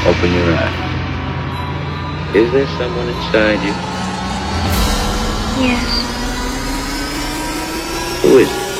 Open your eyes. Is there someone inside you? Yes. Who is it?